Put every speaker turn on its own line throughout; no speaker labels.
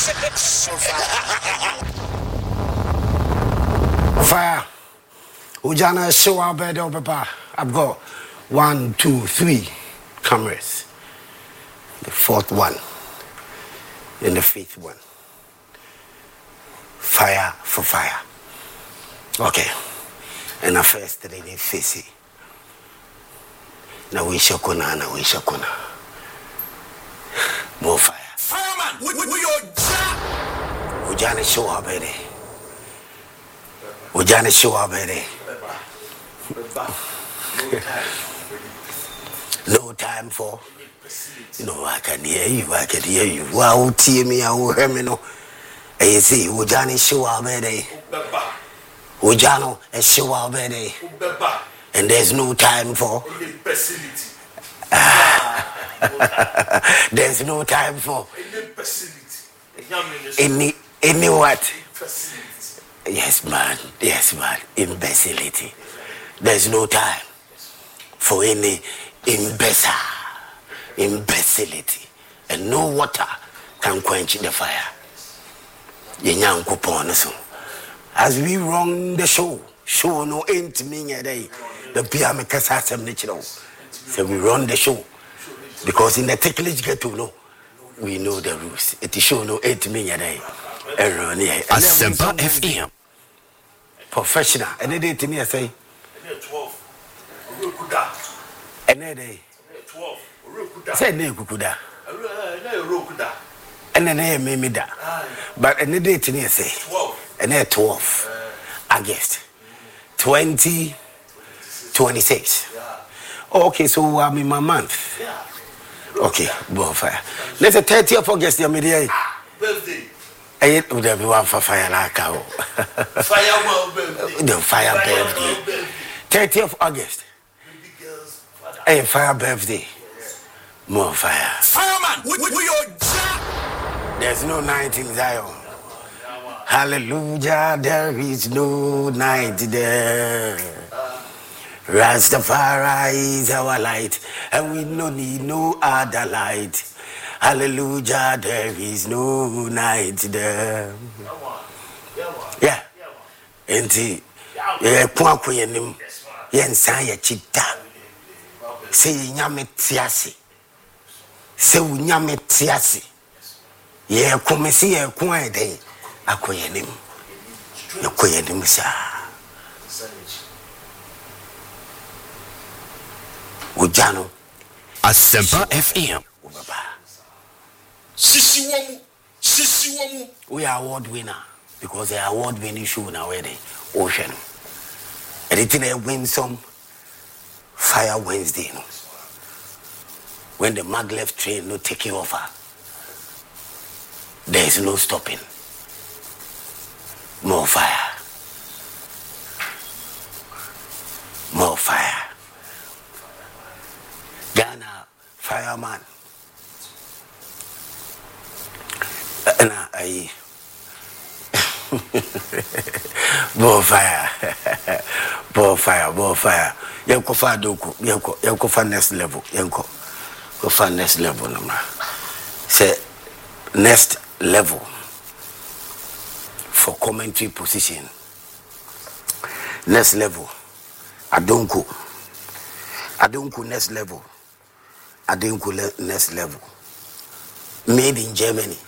Fire. Ujana show our bed over bar. I've got 1, 2, 3 cameras. The fourth one. And the fifth one. Fire for fire. Okay. And the first three they face it. Now we shakuna, now we shakuna. More fire.
Fireman, we are jack.
Ujana show our bed. Ujana show our bed. No time for. No, I can hear you. I can hear you. Wow, tear me, I will hear me. No, and you see, Ujani show our bed. Ujano and show our bed. And there's no time for. There's no time for. Any what? Yes, man. Yes, man. Imbecility. There's no time for any imbecility. And no water can quench the fire. As we run the show no ain't me a day. The PM Casasam Natural. So we run the show. Because in the ticklish get to know, we know the rules. It is show no 8 me a day.
Asempa FM.
Professional. And they did to me, I say
12.
And they
12.
say ne kukuda. And then they made me that. But and they did to me, I say
12.
And then 12 August 2026. Okay, so I'm in my month. Okay, bonfire. Let's say 30th of August, the media.
Birthday.
I would have one for fire like
Fire birthday.
the fire birthday. 30th of August. A fire birthday. More fire.
Fireman, we are jack.
There's no night in Zion. Hallelujah, there is no night there. Rastafari is our light, and we no need no other light. Hallelujah, there is no night there. Yeah. Enti, kwa yenim, yensa ye chita. Se nyame tiase. Se nyame tiase. Ye komesi ye kwa eden. Akoyenim. Akoyenim sa. Ujano.
Asempa FM.
Sisi
We are award winner because the award winning show now where the ocean. Anything they win some Fire Wednesday. No? When the maglev train no taking over, there is no stopping. More fire. More fire. Ghana fireman. Bonfire. Bonfire. Yanko fa doku. Yanko fa next level. Yanko. Go for next level. Say next level for commentary position. Next level. Adonko next level. Adonko next level. Made in Germany.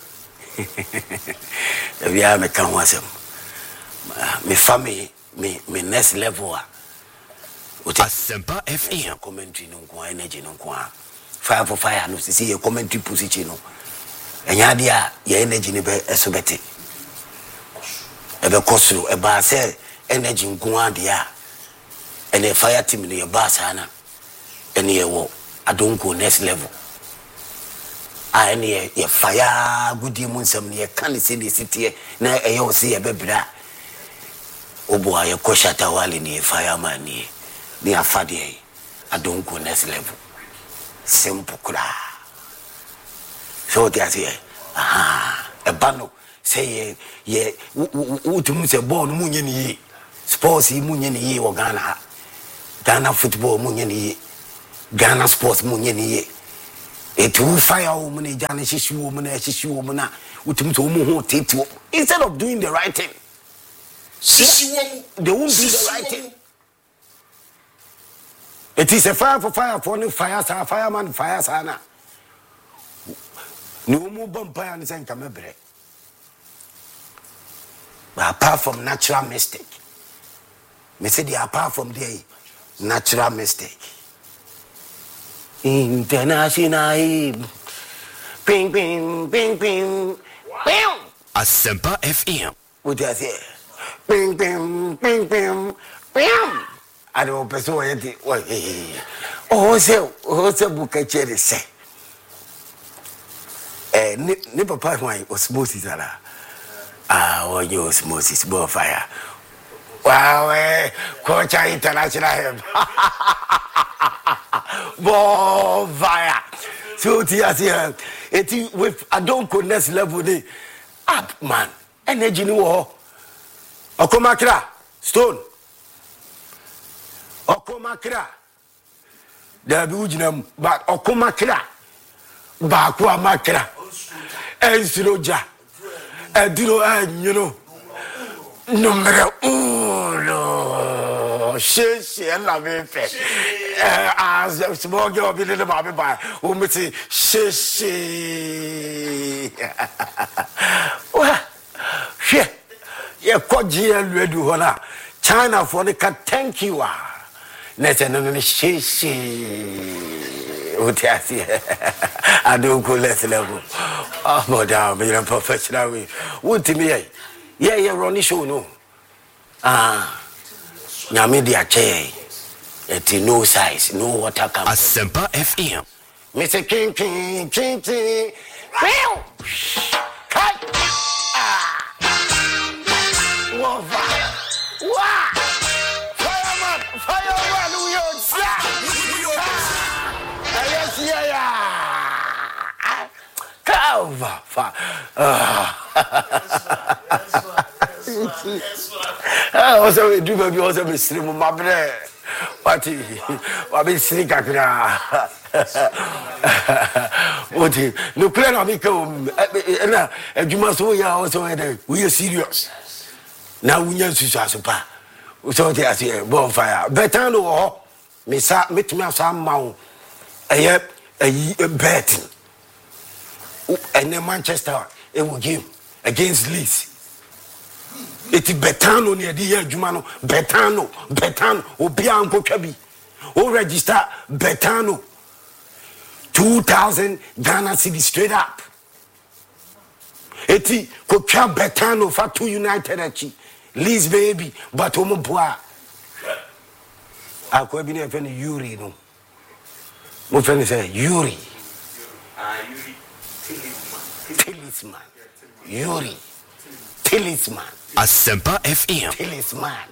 We are me can wasem. Me family me next level.
Asempa FM.
Commentary no energy no fire for fire no see a commentary position no. Enya dia your energy ni be esobete. Ebe kosuru e ba say energy nko dia. And a fire team in your basana. And ye wo adonko next level. I any ye fire good munsam ye can see the city na e yo see e bebra. Obo aye koshata wali ni fireman ni afade adonko next level. Simple kura. So they say a bano say ye utumu se ball munye ni sports munye ni wo Ghana football munye ni Ghana sports munye ni It will fire woman, a Janish woman, a shishi woman, with him to whom take to instead of doing the right thing. They won't do the right thing. It is a fire for fire, fireman, fire sana. No more bumpire and send Camebre. But apart from natural mistake, me say apart from the natural mistake. International ping ping ping ping ping.
Asempa FM.
What I say? Ping ping ping ping ping. I don't pursue anything. Oh, so book a cherry say. Never pass my osmosis. Oh, you osmosis, fire. Wow, Coach International. Fire. So, it with I don't connect level up, man. Energy no war. Okomakra, stone. Okomakra. There be ujinam, but Okomakra. Bakwa makra. Ensiroja. Ediro you know. Numero uno. She la me fe. As a small girl be little baby by who say she. Well, she. Ye kwaji redu hola. China for the thank you. Nete no she. I don't go less level. Oh, madam, you're a professional way. What to me? Yeah, Ronnie show no. Media chair. It's no size, no water can.
Asempa FM.
Mr. King. Well, cut. Fireman, we are also we do baby also be stream my bread. What be sneak akra. What no clear na make na adwuma so ya also we are serious. Now we nya susu asopa. So they say bonfire. Better no me sa metumi asa mawo. A bet. And then Manchester it will give against Leeds. It's Betano near the year Jumano. Betano, Obianco Kabi. O register Betano 2,000 Ghana City straight up. Eti Koka Betano for 2 United Leeds baby, but Omoboa. I could be a Yuri no. My friend say Yuri. Talisman. Yuri. Talisman.
Asempa FM.
Talisman.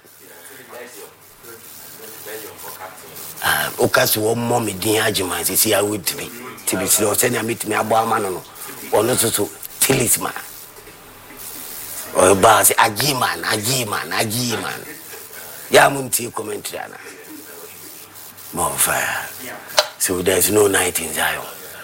Okasu wo mommy din agima say I would be. To be slow send meet me abama no. Ono so Talisman. O ba say agiman. Ya munti commentary ana. More fire. So there's no night in Zion.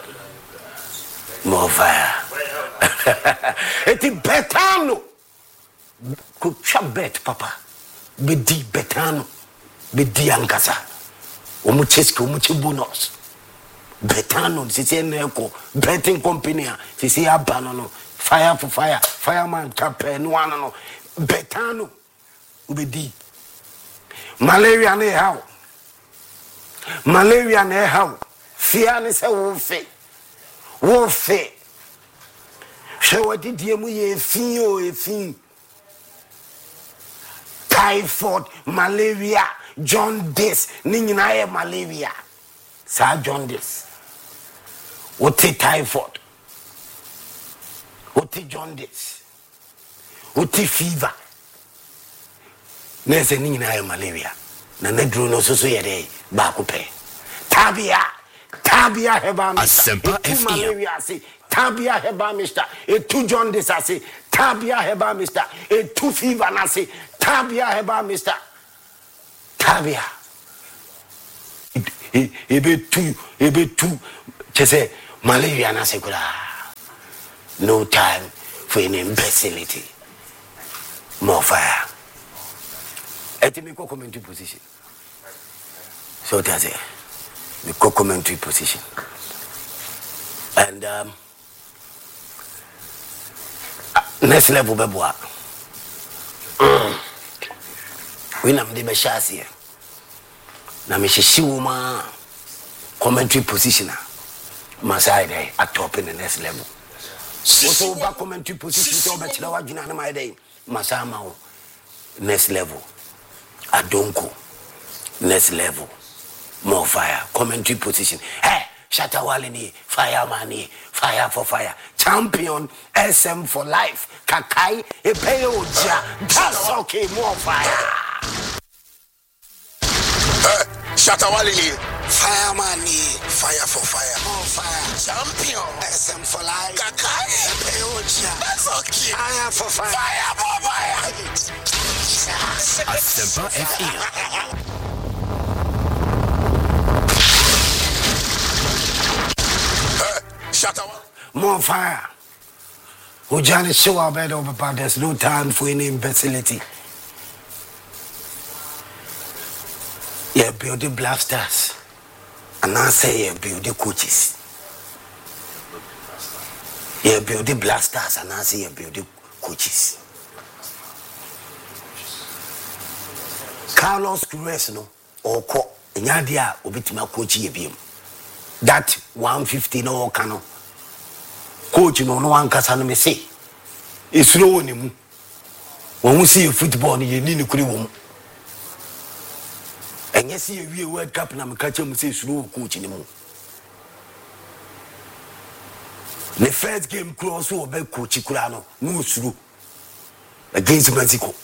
More fire. It's Betano. Could bet, Papa. Bedi Betano. Bedi Ankasa. Omuchesko, Muchibunos. Betano, Siseko, betting company, Sisia Banano. Fire for fire. Fireman, Capen, one. Betano. Bedi. Malaria, ne how. Malaria ne how. Fear is a warfare. So what did you a fin? Typhoid, malaria, jaundice, ningina malaria. Sir jaundice. What is typhoid? What is jaundice? What is fever? Nese ningina malaria. Na nedru no so yede ba ko pe. Tabia heba Mr.
Asempa FM.
Tabia heba Mr. Two jaundice I say. Tabia heba Mr. Two fever I say. Tabia heba Mr. Tabia. Ebe two. Just say malaria na sekura. No time for an imbecility. More fire. Etimiko commentary position. So that's it. The co-commentary position. And next level beboa. We na mde be shasi. Na me shiwuma commentary positioner. Masai at top in the next level. Also back commentary position so much la wajina na my day. Masama next level. Adonko next level. More fire. Commentary position. Hey, Shatawalini, fireman, fire for fire. Champion SM for life. Kakai, Epeoja. That's okay, more fire.
Shatawalini,
Fireman, fire for fire. More fire.
champion.
SM for life.
Kakai,
Epeoja.
that's okay.
Fire for fire.
Fire for fire.
Asempa FM.
Shatawalini.
More fire. Ujani show our bed over, but there's no time for any imbecility. Yeah, build the blasters. And I say, yeah, build the coaches. Yeah, build the blasters. And I say, yeah, build the coaches. Carlos Cruz, no, or Nyadia, Obitima coach, that 150 no cano. Coach, no one can me say. It's low on him. When we see football, you need to create. And yes, you World Cup and I'm catching say slow coach anymore. The first game close to obey coach Kurano, no slow against Mexico.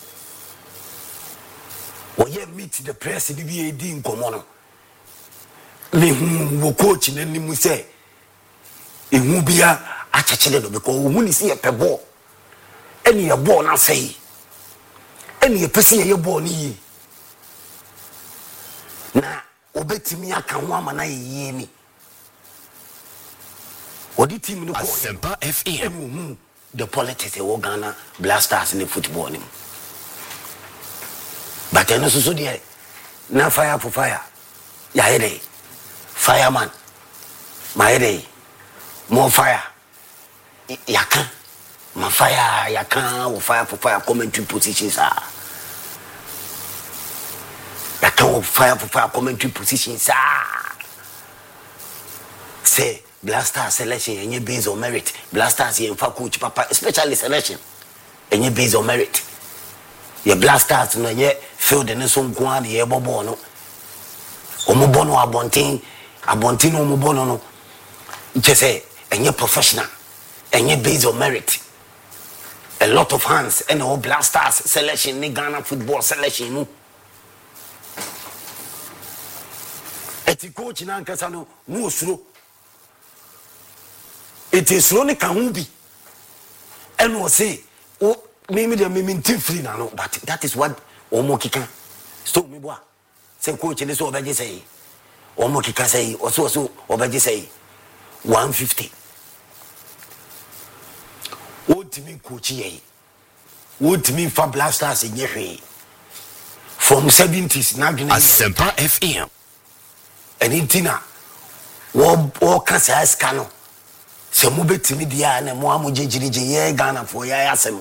When you meet the press, the VAD in Comono. Me who coach in any muse. It won't be a chachelo because when you see a pebble, any a ball, I say, any a person your body. Na obeti mi aka ho amana yeye ni odi team no ko
Asempa FM.
the politics e wo Ghana Blasters in football ni but eno so de na fire for fire ya here fireman my here more fire yakan ma fire yakan wo fire for fire commentary positions are that can fire for fire commentary positions. Say Blaster selection and you based on merit. Blasters in coach papa, especially selection and you based on merit. Your Blasters no ye feel the neson guan ye bobono. Omobono abontin omobono no. Just say and you professional and you based on merit. A lot of hands and all Blasters selection ni Ghana football selection no. Eti coach na nkasa no mu osuro eti slow ne kan hu bi eno say o me dey me free na no but that is what omo kika so me boa say coach ne so obeje say omo kika say so obeje say 150 o timi coach ye o timi fa Blasters nye hwe from 70s na dwene
Asempa FM.
and intina wo kasa aska no se mo betimi dia na mo amujejirije ye Ghana for ya asem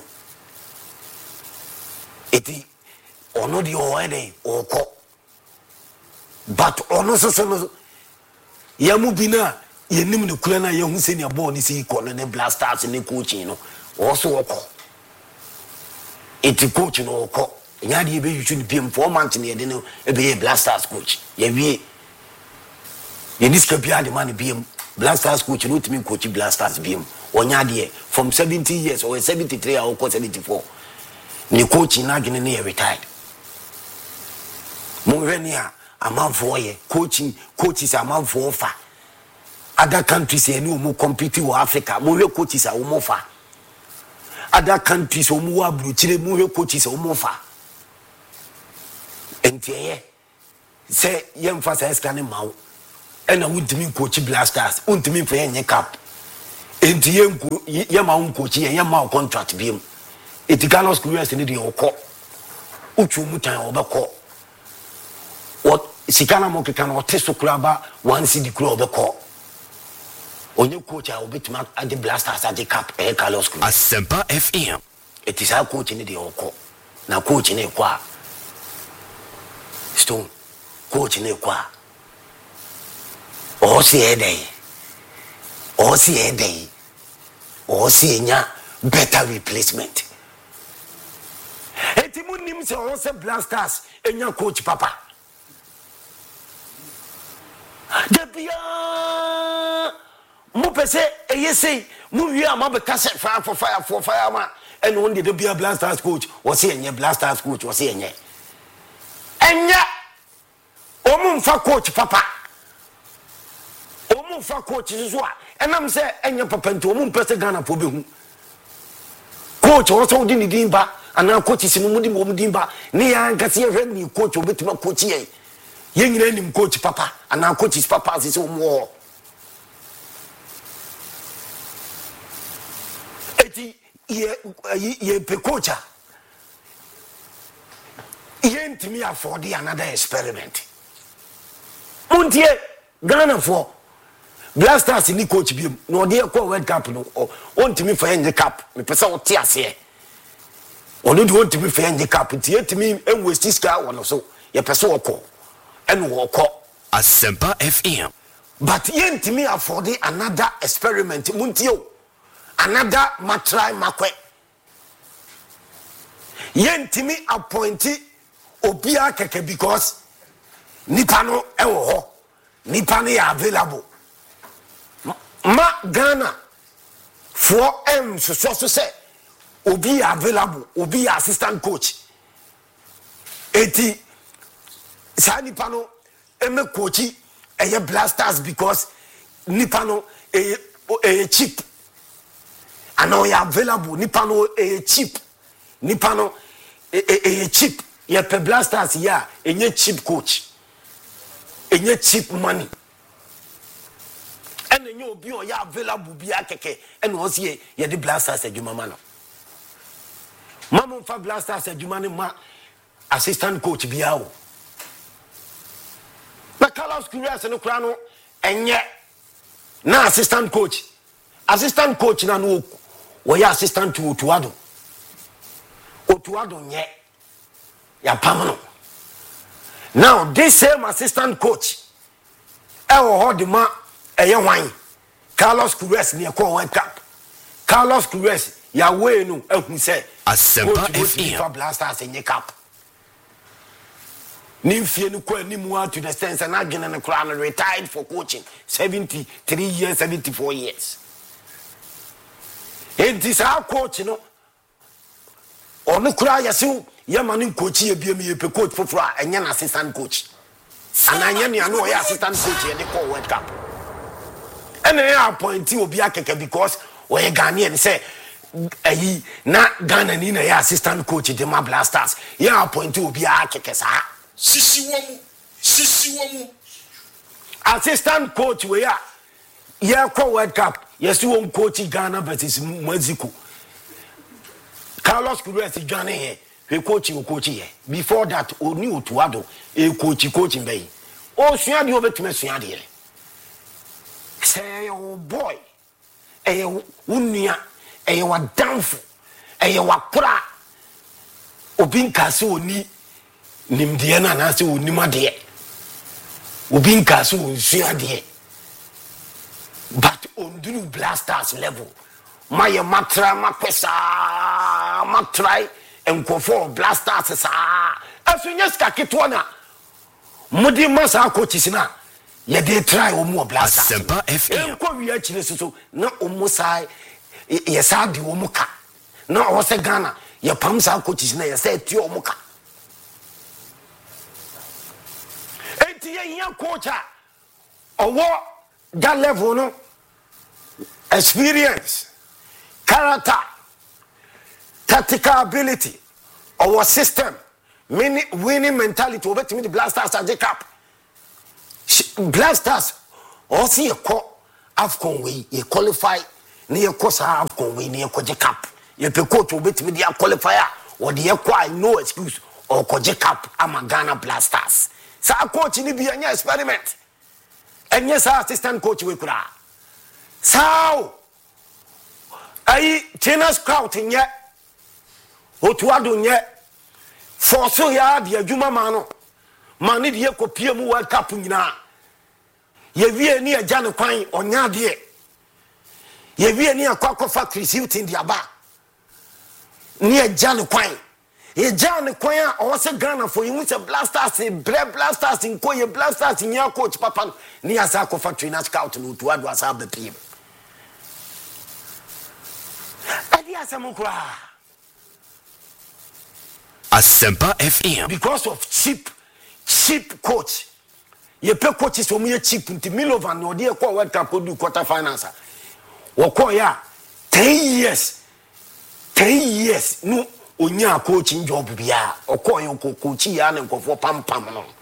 eti ono di o ede oko but ono so no ya mu bina ye nim ne kula na ye hu se ne ball ni si ko no ne Blasters ne coaching no wo so oko eti coach no oko nya de be yutu ni pm 4 months ne de no e be Blasters coach ye wie this can be the man BM Blasters coach, not me coach Blasters BM. Onya de from 70 years or 73 or 74. Ni coach na gine ne retired. Mo renia a man for ye coaches a man for fa. Other countries e no mo compete with Africa. Mo we coaches a mo fa. Other countries o mo abru chire mo we coaches o mo fa. Entiye say ye emphasize kan mawo ɛna wontimi coach Blasters wontimi fa yenye cap enti yenku yema un coach yema contract biem eti Carlos Queiroz ni de okọ utwu mutan obekọ what sikana mo keka na oteso kuraba 1 cedi kura obekọ onye coach a obetima ade Blasters ade cap Carlos Queiroz
Asempa FM
eti sa coach ni de okọ na coach ni kwa Stone coach ni kwa o si edey o si enya better replacement eti munim se o se Blasters enya coach papa debia mu pese eyese mu wi ama be kase fire ma eno on de bia Blasters coach o se enya Blasters coach o se enya o mu mfa coach papa o mu mfa coach so a enam se enya papa nti o mu pese Ghana po be hu coach o so di ni din ba ana coach si mu di mo din ba ni ya nkase ye ni coach o betima coach ye nyina nim coach papa ana coach papa si so mo eti ye pe coach ye ntimi afford another experiment muntie Ghana for Blasters ni coach biem no de ko World Cup no on timi fa yenye cap me pesa o ti ase onu de on timi fa yenye cap ti etimi enwesti ska wono so ye pesa o ko enu wo ko
Asempa FM
but ye ntimi afford another experiment muntie o another matry makwe ye ntimi appointi obia keke because nipa no ewo ho nipa no ya available ma Ghana for so say obi available obi assistant coach eti sa nipa no eme coachi eye Blasters because nipa no cheap and ya available nipa no cheap nipa no cheap ye pe Blasters ya enye cheap coach enye cheap money and enye obi o ya available bia keke and o se ye de Blasters adwuma ma no mama fa Blasters adwuma ne ma assistant coach bia o na Carlos Queiroz no kra no enye na assistant coach na no wo ya assistant to Otuado nye ya pamano. Now this same assistant coach hold ma wine Carlos Queiroz ni ko World Cup Carlos Queiroz ya we no ehun say
Asempa FM
Blasters enye cap nimfie no ko animu to the sense and agene no kra no retired for coaching 73 years 74 years and this our coach no onu kra yasu yamani coach ye biem ye pe coach foforo enye na assistant coach ananya ne anu ya assistant coach ye de ko World Cup ene ya appointee obi akeke because we Ghanaian say ayi na Ghana ni na ya assistant coach de ma Blasters ya appointee obi akeke sa
sisi womu
assistant coach we ya ko World Cup yes won coach Ghana versus Mexico Carlos Queiroz Ghana here we coach here before that oni Otuado coaching bay o sua de obetime sua de say oh boy unua wa danfo wa kura obinka se oni nimde na na se oni made obinka se sua de but on do Blasters level my matra makwesa matry enkofo Blasters sa asunye ska ketona mudi masa coaches na ye dey try omo Blasters
Asempa FM
enko wi akire so na omo sai ye sa di omo ka na o se Ghana ye pam sa coaches na ye say ti omo ka enti ye yan coach a owo that level no experience character tactical ability our system winning mentality obetimi the Blasters at the cap Blasters also ye call AFCON we ye qualify near course AFCON we near koje cap ye pe coach will bet me dia qualifier or the quite no excuse or koje cap ama Ghana Blasters sa coach ni bi anya experiment enye sa assistant coach we kura sao ai trainer scout nye otuado nye force ya de adwuma ma no mane de kopie mu World Cup nyina ye wie ni agya ne kwan onya de ye wie ni akwa factory shooting dia ba ni agya ne kwan ye gya ne kwan a o se Ghana for you say Blasters Blasters in ko ye Blasters nya coach papa ni asa ko factory na scout no otuado asa be piem adi asa mo kura
Asempa FM.
Because of cheap coach. You pay coaches from your cheap into Milovan no dey call World Cup do quarter finals. Wo call ya 10 years. 10 years no onya coaching job bia. O call you coach ya na nkofo pam no.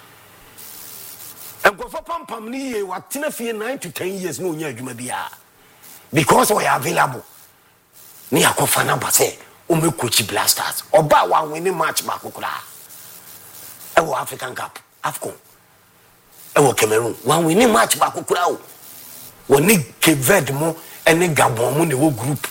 Nkofo pam ni ye wa tena fie 9 to 10 years no onya adwuma bia. Because we are available. Ni akofa na ba say Ome coach Blasters. Oba wa winning match back kura. Ewo African Cup, AFCON. Ewo Cameroon. Wa winning match back kura o. Woni Cape Verde mo ene Gabon mo ne wo group.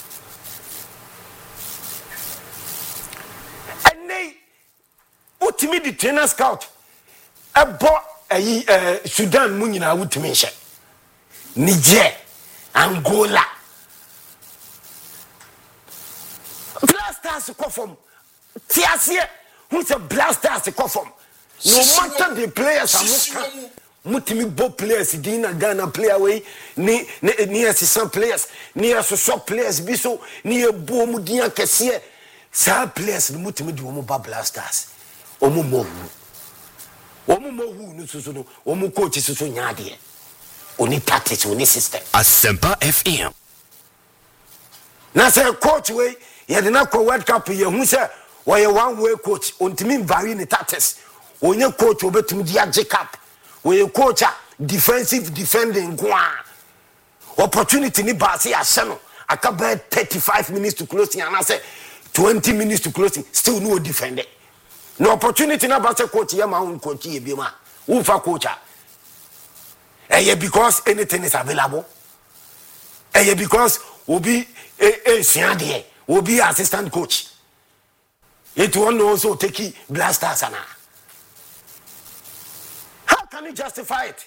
Ene utimi di trainer scout. Ebo Sudan mo nyina utimi hye. Niger, Angola. Blasters perform. Tiasie, who's a Blasters perform. No matter the players are mutimi bo players dina Ghana play away ni assistant players ni associate players biso ni ebo mu dia kese sa players ni mutimi di omo ba Blasters omo mohu no susu no omo coach susu nyaade oni tactics oni system
Asempa FM.
na say coach we ye de na ko World Cup ye hu say we one way coach ontimi vary ni tactics onye coach obetum dia Jacob we coach defensive defending kwa opportunity ni ba say ahye aka be 35 minutes to closing and I say 20 minutes to closing still no defender no opportunity na ba say coach ye ma un coach ye bi ma who fa coach because anything is available because obi siande will be assistant coach. It won't also take Blasters. How can you justify it?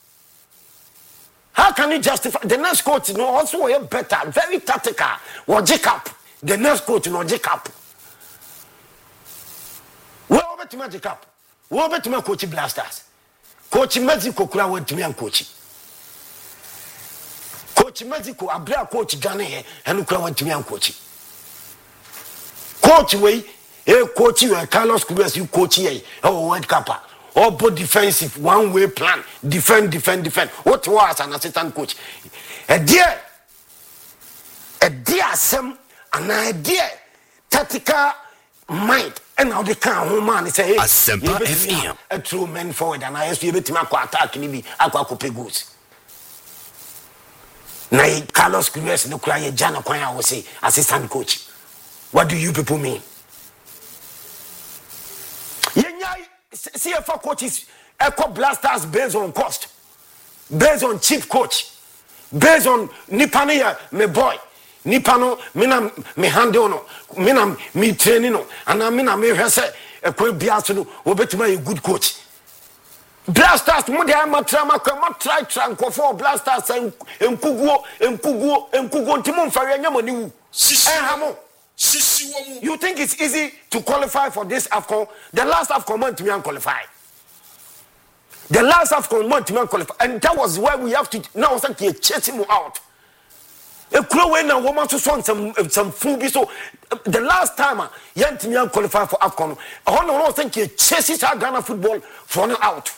How can you justify the next coach? No, also way better, very tactical. Or Jacob, the next coach, no Jacob. Where over to my Jacob? Where over to my coach Blasters? Coach Mexico, Kura went to me and coach. Coach Mexico, Abra coach Ghana here, and Kura went to me and coach. Coach way, coach you Carlos Cruz, you coach here, World Cup. Or both defensive, one way plan. Defend. What was an assistant coach? A dear some an idea, tactical mind, and how they can man say,
Asempa FM.
A true man forward, and I asked you to make attack in the Aquacope goose. Now, Carlos Cruz, no cry, Jana Quaya will say, assistant coach. What do you people mean? CFA coaches echo Blasters based on cost, based on cheap coach, based on Nipania, me boy, Nipano, mina me handle no, mina me training no, and I mean I may have said a quick biasino, or better a good coach. Blasters, Mudiama Trama, try tranco for Blasters and Kugo, Timon Farian, you think it's easy to qualify for this AFCON? The last AFCON month we qualify. The last AFCON month we qualify, and that was why we have to now start chasing him out. A crow when a woman to swan some food. So the last time young team qualify for AFCON, I don't think he chases our Ghana football for now out.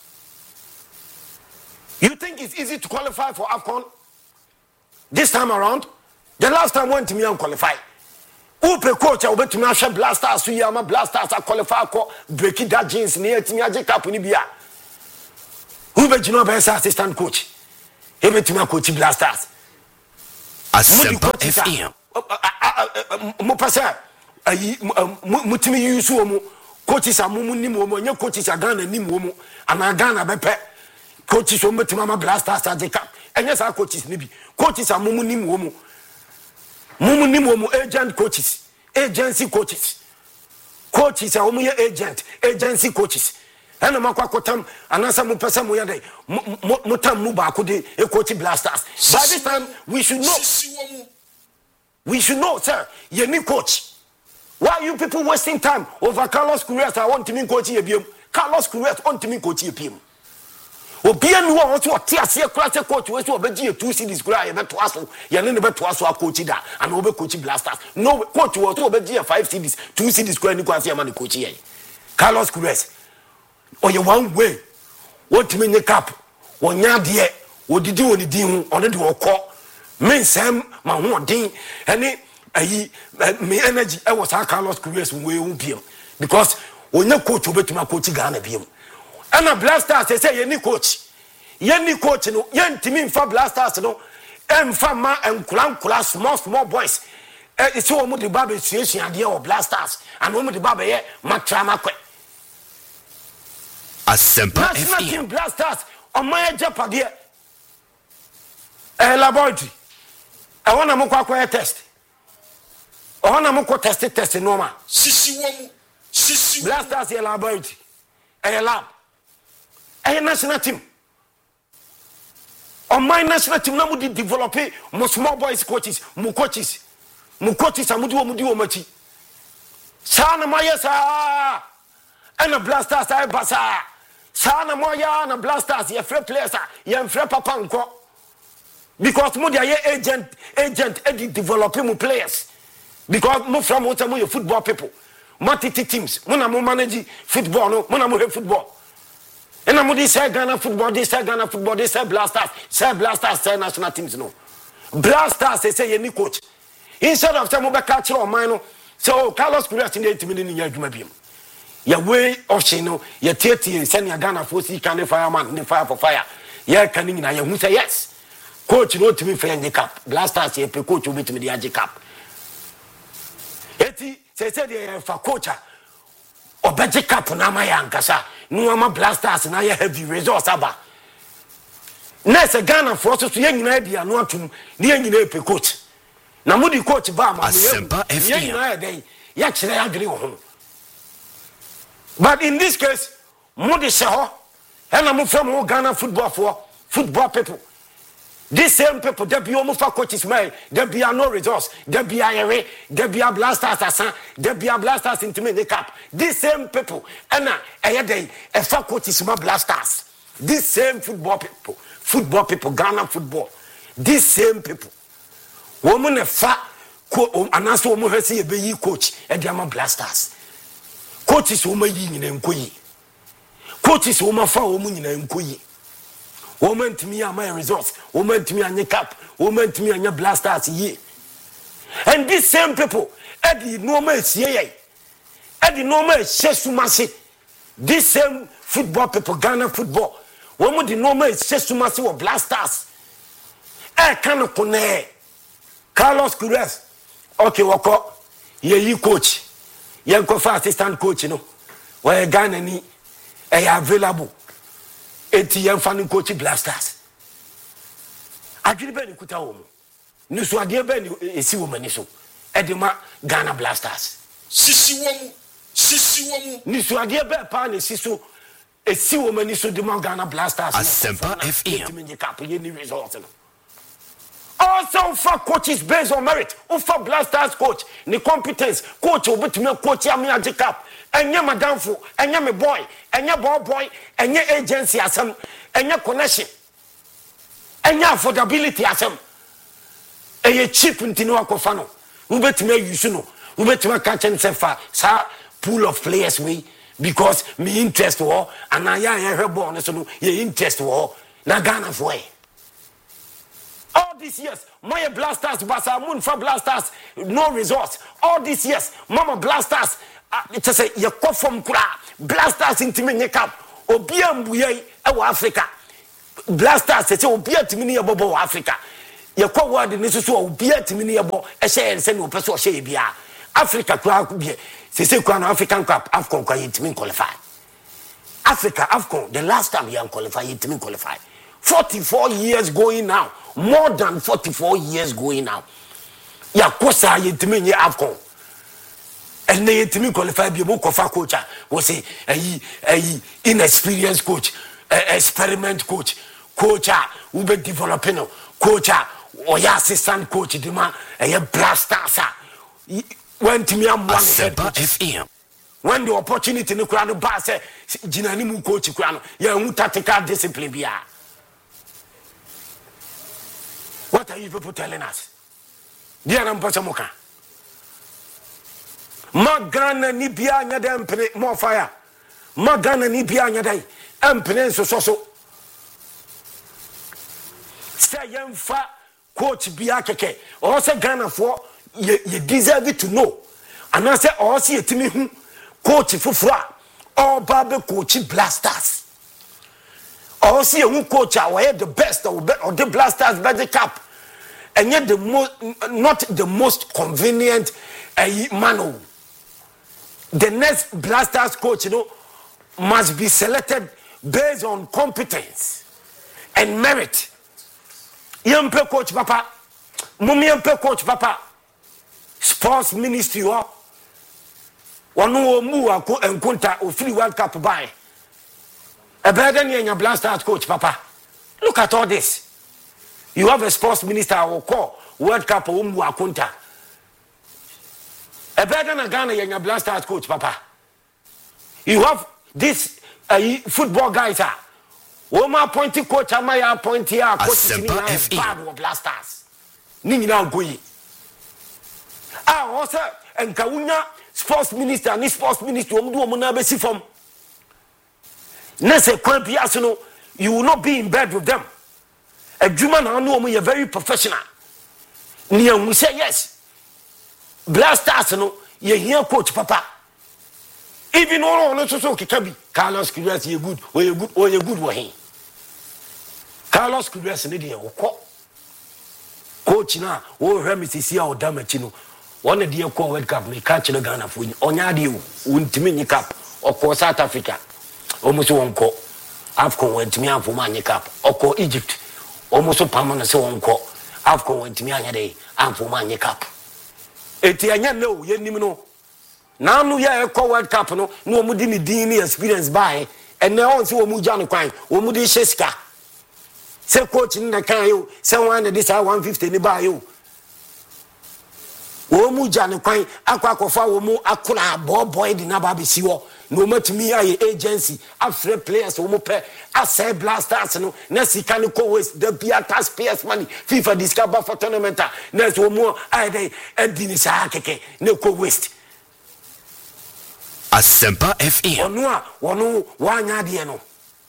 You think it's easy to qualify for AFCON this time around? The last time one team qualify. Upe coach will bet me Blasters to Yama Blasters are qualified for breaking that jeans near Timia Jacob in Ibia. Who be you know be assistant coach? He be to coach Blasters.
Asempa FM.
Mo pasa mutimi yusu omo coaches amumu ni mo nya coaches Ghana ni mo ana Ghana be pe coaches o metima ma Blasters ajeka enya sa coaches ni bi coaches amumu ni mo mumu ni mo agent coaches agency coaches coaches a omo ye agent agency coaches ana makwa kotam anasa mo pesa mo ya dai motam mu ba ko de e coach Blasters. By this time we should know sir you need coach. Why are you people wasting time over Carlos Queiroz? I want to mean coach here. Carlos Queiroz want to mean coach here. Obi anu wa so tia class coach we so obeji 2 cities kura ye beto aso ye ne beto aso coach da and obe coach Blasters. No coach we so obeji 5 cities 2 cities kura ni kwase ma ni coach here. Carlos Queiroz oye one way want to mean cap wonya de odidi woni din hu one de okọ men sam ma ho din ene ayi me energy I was Carlos Queiroz we hu biem because onya coach obetuma coach Ghana biem ana Blasters say ye ni coach no ye ntimi mfa Blasters no emfa ma enkula small boys it's so mo de baba situation ade o Blasters and mo de baba ye matrama kwe
Asempa FM.
Blasters on my Japade laboratory I want to kwa test I want to test normal
Sisi
Blasters ye laboratory lab national team on my national team na mudi develop mo small boys coaches mo coaches amudi o machi sana mayesa and Blasters I basa sana moya na Blasters ye free players ye free papa nko because mo dia ye agent developing mo players because mo from what mo football people multi teams mo na mo manage football no mo na mo football and mo dey say Ghana football dey say Blasters say national teams no Blasters say ye ni coach instead of say mo be catch on mine no so Carlos Queiroz in 8 minutes ni adwuma biem ya way option no ya tete send ya Ghana for see can fireman ni fire for fire ya kan ni na ya hu say yes coach no timi fa ya cap Blasters ye pe coach obetimi de ya cap eti say de fa coach obeje cap na ma ya nkasa no ama Blasters na ya heavy results aba na se Ghana for so ye nyina dia no atum ni ye nyina pe coach na mudi coach ba ma ye nyina ya dey ya kire ya dwere ho. But in this case, Modi Seho, and I'm from Ghana football people. These same people, there be almost coaches, there be no results, there be a Blasters, there be a Blasters into the cap. These same people, and a coaches, my Blasters. These same football people, Ghana football. These same people. Woman a fat and also woman has a be coach, and they Blasters. Coaches who may in enquiry. Coaches who may fall woman in enquiry. Woman to me are my results. Woman to me and your cap. Woman to me and your Blasters ye. And these same people, Eddie normal CA. Eddie normal Shesumasi. These same football people, Ghana football. Woman the normal Shesumasi or Blasters. Cannot connect. Carlos Queiroz. Okay, wako. Ye coach. Yanko for assistant coach no where Ghana ni available eti yan fan coach Blasters adwiri be ni kuta wo mu ni so ade be ni esi wo mani so edema Ghana Blasters
sisi wo mu
ni so ade be pa na esi so esi wo mani so de Ghana Blasters
Asempa FM
me cap ye ni result no also for coaches based on merit. For Blasters coach, the competence coach will be me coach ya me ajikap. Enye madamfo, enye me boy, enye boy, enye agency asem, enye connection, enye affordability asem. Enye cheap ntino akofa no. Ubetime use no. Ubetime catch and say fa sa pool of players we because me interest wo and I hear ball so no ye interest wo na Ghana for all these years, my Blasters, Basa Moon for Blasters, no results. All these years, Mama Blasters, it's a say, you come from Kura, Blasters into me, Nekap, Obiam Buye, Africa. Blasters say obi atimi ne bobo Africa ye kwa word ni so obi atimi ne bo e share say no person share bia Africa kwa bia say kwa na African Cup AFCON kwa yitimi qualify Africa AFCON the last time you qualify yitimi qualify 44 years going now more than 44 years going now ya kosa yitimi nye AFCON and they yitimi qualify bi mo kofa coach we say inexperienced coach experiment coach who be developing coach or ya assistant coach dima blasters when to me am one
FM
when the opportunity no kura no ba say jinani mu coach kura no ya hu tactical discipline bia. What are you people telling us? Dia na mpasa moka magana ni bia nya dem pene more fire magana ni bia nya dai empene so say yemfa coach bia keke or say Ghana for you deserve it to know and I say or see etimi hu coach fufura or babe coach Blasters or see who coach are the best or the Blasters by the cap and yet the most not the most convenient man. The next Blasters coach must be selected based on competence and merit. Yempe coach papa mummy yempe coach papa sports ministry wa wonu omu ako enkunta ofiri World Cup buy e better than your Blasters coach papa. Look at all this. You have a sports minister or call World Cup omu akunta e better than Ghana your Blasters coach papa. You have this football guys are Oma appointed coach amaya appointed coach ni bad Blasters ni nyina goyi also enkawunya sports minister omu na be si form na se kwan bia so no you will not be in bed with them adwuma na no omu you very professional ni you say yes Blasters no ye here coach papa even no so kikabi Carlos Queiroz you good we Carlos Queiroz ne dey okọ coach na wo hwe Mrs. ya odamachi no one dey call World Cup me catch no Ghana for onya dey untimi nyi cap okọ South Africa omuso wonko AFCON wentimi afoma nyi cap okọ Egypt omuso pamano se wonko AFCON wentimi anya dey afoma nyi cap eti anya no yenim no na no ya call World Cup no omu di ni din ni experience buy and na on se omu gya no kwan omu di sheska. Say coach in the can you say one this 150 ni buy you. Omu jani kwan akwa kofa omu akula boy di na ba be siwo no matimi aye agency afre players omu pe asay Blasters no na sika ni ko waste the bia taxpayers money FIFA discover for tournament na so omu aye dey edini sa keke na ko waste
Asempa FM
wonu wanya de no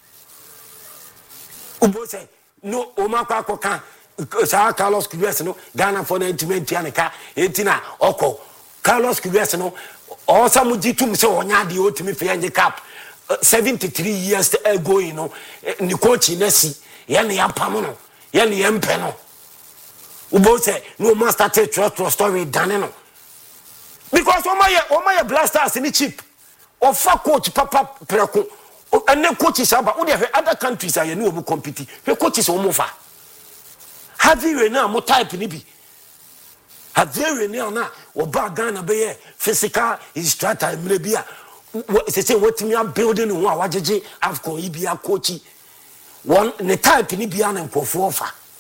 ubo say no omakwa koka sa Carlos Queiroz no Ghana for 90 aneka etina oko Carlos Queiroz no o samu jitum se onya de otimi fe anye cap 73 years ago you know ni coach nasi ya ne yapam no ya ne yempe no ubo say no master trust story dane no because omaye Blasters ni cheap of coach papa preko and the coaches are other countries are you compete. The coaches are more. Have you now more type in be? Have you now or Ghana be physical instructor maybe? They say what me am building one wajeje AFCON ibia coachy. One the type in be an for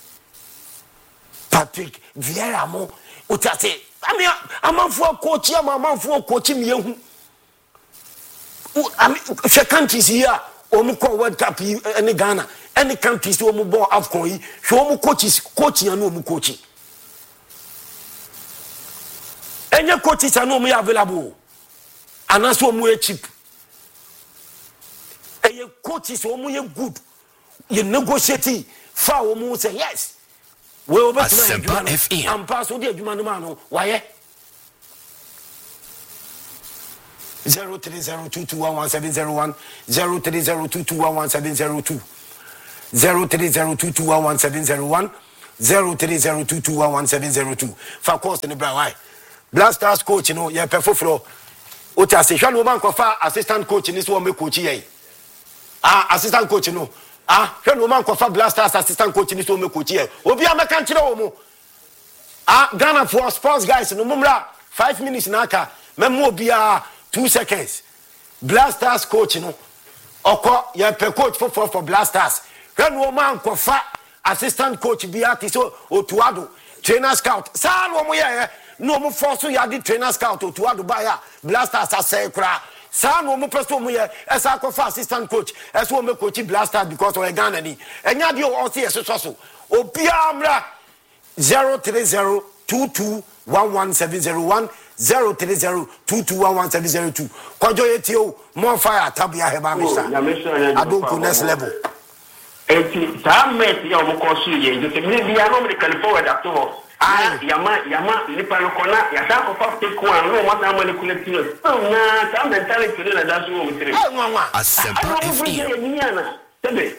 Patrick Vieira mo utase. I mean I'm for coach, I'm for coaching me. I mean, the countries here, call World Cup in Ghana, any countries who are born AFCON, show coaching and no coaching. Any coaches are no more available, and that's what more cheap. And your coaches are more good. You negotiate far more say yes. We over to and pass on the Jumanumano. Why? 03022111701 03022111702 0302211701 0302211702 for course in the Brawai Blasters coach no ye perfofro ota se hwa no man kofa assistant coach ni so me coach ye assistant coach no hwa no man kofa Blasters assistant coach ni so me coach ye obi ameka nkire wo mu Ghana for sports guys no mumra 5 minutes naka memo obi 2 seconds Blasters coach no oko ye per coach for Blasters hwa no man kofa assistant coach biati so otuado trainer scout sa no mo ye no mo force ya di trainer scout otuado ba ya Blasters asay kra sa no mo person mo ye esa kofa assistant coach eso me coach Blasters because we Ghana ni enya di o se so obia amra 03022111701 03022111702 kwajo yetio more fire tabia heba misa adonku next level
enti tamet ya omokosu ye nti me bia no me California doctor yama nipa no kona ya sa ko fa take one no what am I collecting na ta mentality na da so mo tire
Asempa FM
tebe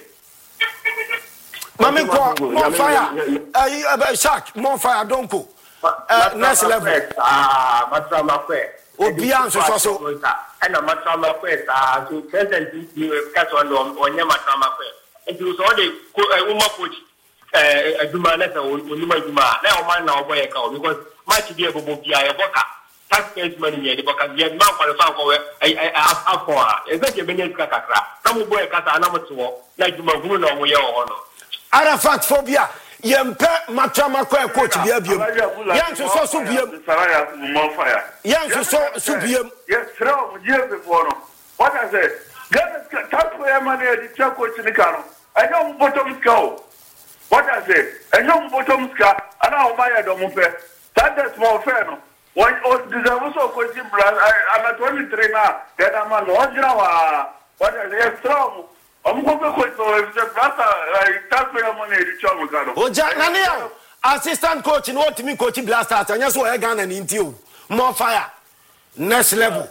Mami ko more fire Shark more fire donko next level
matrama kwe
obia so
ana matrama kwe so present ni ka so no onye matrama kwe enti so de uma coach aduma na so onima aduma na o man na oboye ka because match bi ebobo bia e boka tax money ni e boka bia man qualify ko afọ exactly benye kakra na mo boye kasa na mo to na aduma hunu na mo ye ho no
Arafat phobia yempe matrama kwa coach bia biam yanso so biam
saraya mo fire
yanso so biam
yes throw mo je before no what I said get tap for man e di coach ni kanu I know bottom scout what I said I know bottom scout ana o maya do mo fe that small fair no one deserve so coach brand I'm at 23 now that I'm on one what I said throw
assistant coach no what me coach Blasters anya so e Ghana ni ntio more fire next level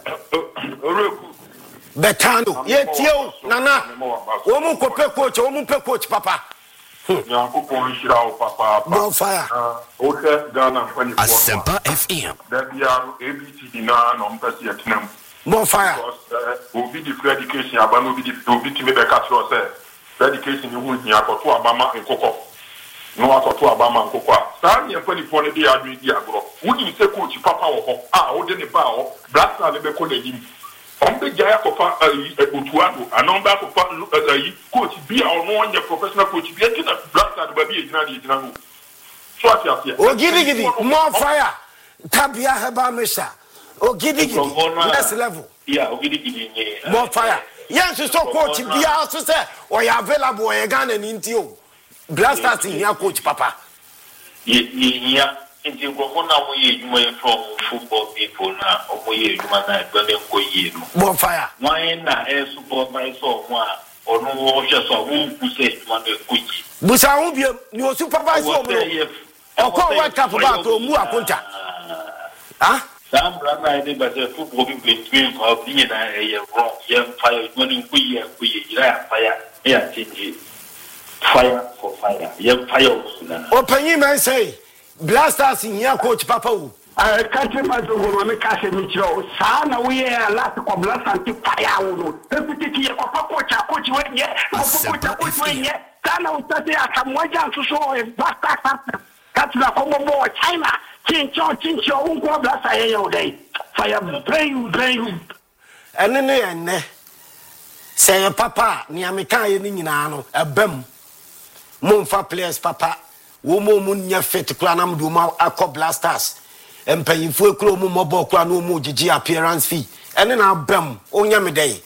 betano ye tio nana wo mu ko pe coach papa
Nyankopon shira o papa
more fire
okay Ghana 24
Asempa FM
that we are ABCD na no mpesi etenam
more fire
obi di education abano obi ti me be ka tro say education ni hu hia akoto abama nkokọ no akoto abama nkokọ saa ni enfani fone dey adu di agro wudi se coach papa wo ho wo de ne ba ho Blasters le be ko de yim on be jaya ko fa otuado anon ba ko fa coach bi a ono onye professional coach bi e na Blasters ba bi e gina ho so atia
o gidi more fire tabia heba mesha o gidi next level
yeah o gidi
more fire yes so coach bia so say o ya available e Ghana ni ntio Blasters here coach papa
yeah nti go na mo ye juma from football people na o mo ye juma na do le ko ye no
more fire
why na supervisor mo a ono wo hwe so wo ku se juma na ko yi
busa wo bia ni o supervisor mo o ko World Cup ba to mu akonta
Sam brother dey but football people between ko bi na e wrong ye fire money ku ye ira fire ya change fire for fire ye fire na
opanyi man say Blasters here coach papa wo
country man go go me ka se mi chiro sa na we last ko Blasters ti fire wo no repeti ye ko coach we ye coach we ye kana utate akamwaja nsuso Blasters katuna ko mo China chincho unko Blasters ye yo dai fire brain
ene say papa ni ameka ye ni nyina no ebam momfa players papa wo mo nya fit kura na mdo ma akọ Blasters empanyimfo ekuro mo mobo kura no mo gigi appearance fee ene na abam onya me dai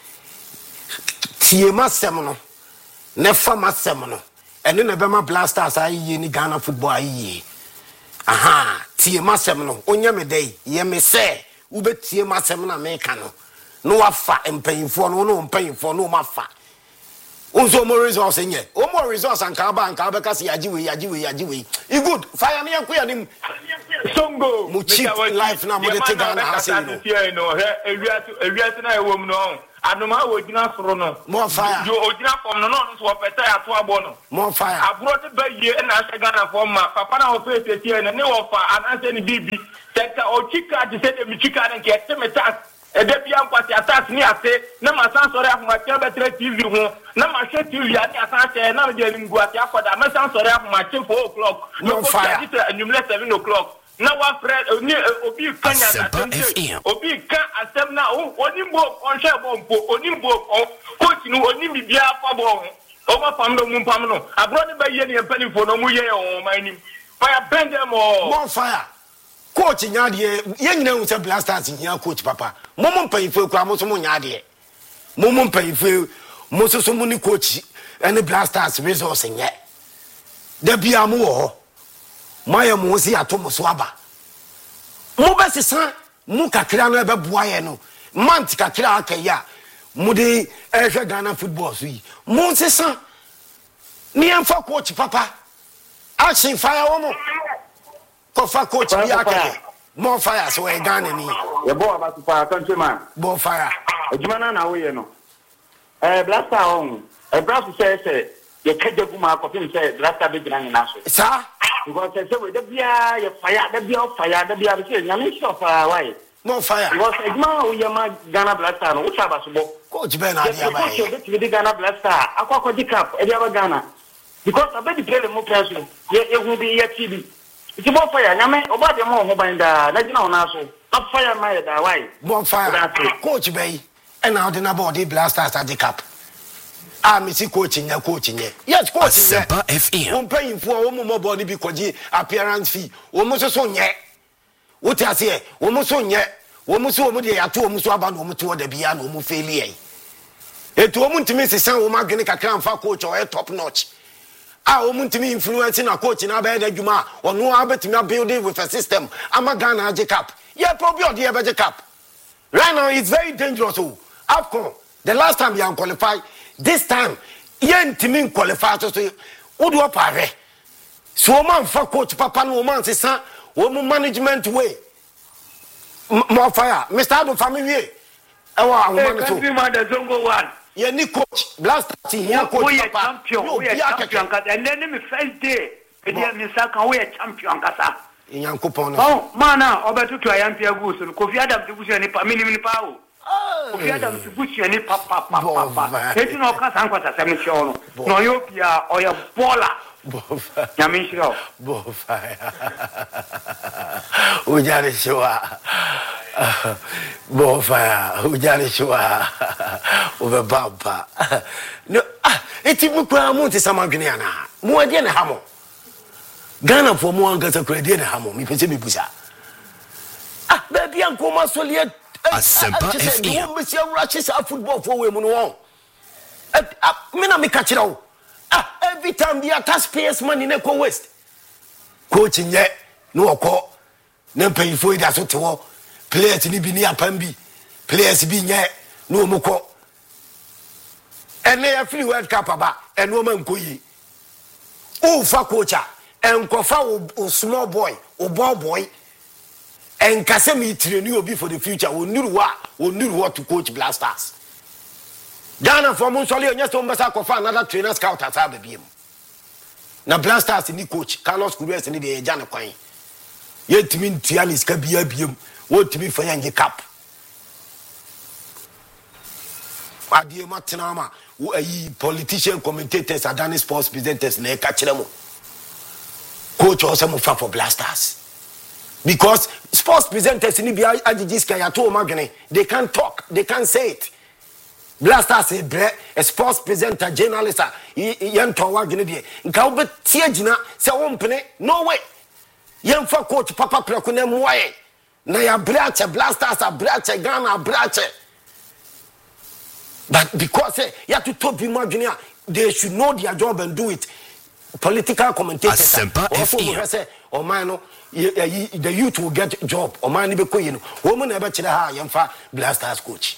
tie masem no ne fa masem no ene na bema Blasters ayi ni Ghana football ayi tie masem no onya me dai ye me se wo betie masem na me ka no no wafa empanyimfo no empanyimfo no mafa unzo mo resource nye o mo resource anka ba kasi yajiwe e good fire me yanku yanim songo mu cheap life na mo de te Ghana ha say no
no ewiase na ewo mu no
Adoma Ojina Sorono.
More fire.
You Ojina from no so better at Wabono.
More fire.
I brought the baby and I said Ghana for my papa of face here and a new offer and I said BB. Sector or Chica to say the Chica and get them a task. A deputy party attack me I say, no my son sorry my TV home. No my shit TV at Asante, now getting Guatia for the my son sorry my 4 o'clock.
No fire.
And you left 7 o'clock. Now what friend Obi Kanya Obi can accept now Onimbo on Shabompo, Onimbo, coach no Onimibia Pabon, over Pamdo Mumpamno. I brought it by Yenny and Penny for no Muye or my name. Fire bend them all.
More fire. Coach in Yadi, young know some blasters in your coach, Papa. Momon pay for Kramosomo Yadi. Momon pay for Mososomuni coach and the blasters resourcing yet. There be a more. Maya Mosi Atomo Swaba. Mobasi san, Muka Krano Buayano, Mantika Krakaya, Mudi Asia Ghana football. Monse san, Niam for coach Papa. Action fire omo. Kofa coach Biaka. More fire, so I Ghana ni.
The boy about to fire countryman.
More fire.
Jumana na we no. Blaster on. A brother says, you catch the Guma Copin said, Blaster big in Nassau.
Sir?
Because I said, the beer, fire, the beer, Yamin of why?
More fire.
Because a man with your man Ghana Blaster, which have us
Coach Ben Adia.
With the Ghana Blaster, Aqua the Cup, Edia Ghana. Because I bet you play the more person, it will be your TV. It's more fire, Yaman, about the more mobile, National Nassau. Not fire, my why?
More fire. Coach Bay, and now the body blasters at the cup. Missy coaching, your coaching. Yes, coaching.
Asempa FM.
I'm paying for more body because appearance fee. Almost so yet. What I say, almost so yet. Almost so many are 2 months about to the piano failure. A 2 months to miss a son, woman, a crown for coach or a top notch. I want to be influencing a coach in Abed Juma or no Abed to building with a system. I'm a Ghana Jacob. Yeah, probably the Jacob. Right now, it's very dangerous. Afcon, the last time you qualified. This time, yen team qualified to say, Udo Pare. So, man, for coach Papa, no man, son, woman management way. More fire. Mr. Ado family.
Countryman, the Zongo one.
Yeah, ni coach. Blast here, coach.
We are champion. We are champion. And then the first day, we are champion.
In Yankopon.
Oh, mana, over to Triumph Goose, Kofi Adam to push any million power. Kofi Adam to push any papa. It's no Casanquas, I'm sure. No, you are or your baller. Yamishro.
Bofire. Ujarishua. Bofire. Ujarishua. Over Baba. No, it's Mukra Monte Samagriana. More than a hammer. Ghana for more and get a credit hammer. Me pay me busa. Baby, I'm going to Solia.
Asempa FM.
Miss your rushes are football for women. Mina me catch it out. Every time we attach PS money in Eco West. Coaching yet, no call. No pay for it as a tour. Players in Ibinia Pambi. Players being yet, no more call. And they are free World Cup about and woman Kuyi. Oh, for coacher. And Kofa or small boy or ball boy. And Kasemi train you be for the future. We knew what to coach Blasters. Ghana for Monsoli and yes, Ombasa Kofa another trainer scout at Abim. Now Blasters in the coach, Carlos Gurres in the Jana Quine. Yet to mean Tianis Kabia Bium, what to be for Yangi Cup. My dear Martinama, who are ye politician commentators, Adani sports presenters, ne catch them. Coach also move for Blasters. Because sports presenters in the Ajijiska Yato Magane, they can't talk, they can't say it. Blasters a sports presenter, journalist, young Towa Grenadier. Gaubet Tiajina, Sawompene, no way. Young for coach Papa Prakunem way. Naya Brache, Blasters are Brache, Ghana Brache. But because you have to talk to Magania, they should know their job and do it. Political commentators also say, or man, the youth will get job, or man, woman never chill her young for Blasters coach.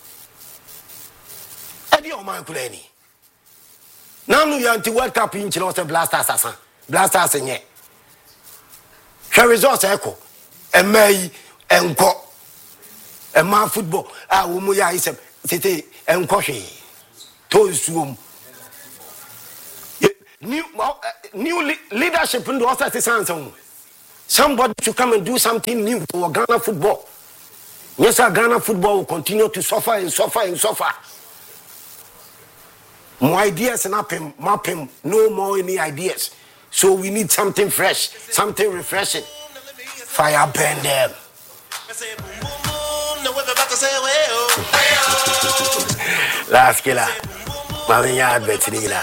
Eddie or man could any. Now you are to World Cup in Chilos and Blasters, Blasters and yet. Her resource echo, and May and Co. And my football, Umuya is tete enkohwe to nsuom new leadership in the Osas Sansom. Somebody should come and do something new for Ghana football. Yes, sir, Ghana football will continue to suffer and suffer and suffer. More ideas and mapping, no more any ideas. So we need something fresh, something refreshing. Fire burn them. Last killer. Mamiya advertising.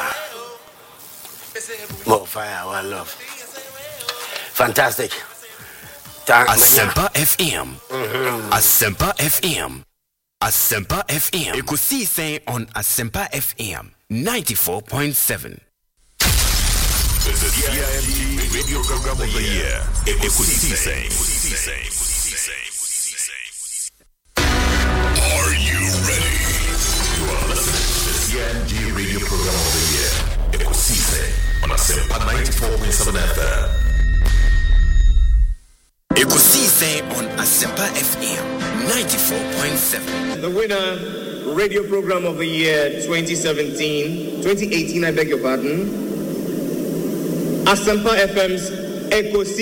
More fire, one love. Fantastic.
Asempa FM. Asempa FM. Asempa FM. You could see saying on Asempa FM 94.7.
This is CIMT Radio Program of the Year. It could see saying. Are you ready? You are listening to the CIMT Radio Program of the Year. It could see saying on Asempa 94.7 FM.
Ekusise on Asempa FM 94.7.
The winner, radio program of the year 2018, I beg your pardon. Asempa FM's Echo